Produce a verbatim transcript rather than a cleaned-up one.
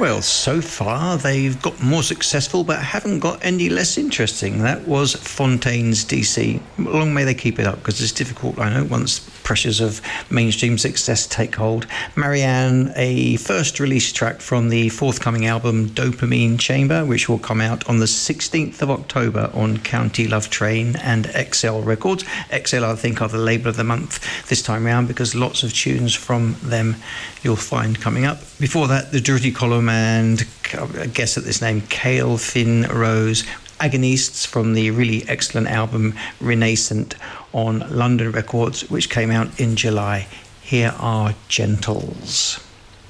Well, so far they've got more successful but haven't got any less interesting. That was Fontaines D C. Long may they keep it up, because it's difficult, I know, once pressures of mainstream success take hold. Marianne, a first release track from the forthcoming album Dopamine Chamber, which will come out on the sixteenth of October on County Love Train and X L Records. X L, I think, are the label of the month this time round, because lots of tunes from them you'll find coming up. Before that, the Dirty Column and I guess at this name, Kale Finn Rose, Agonistes, from the really excellent album Renascent on London Records, which came out in July. Here are Gentles.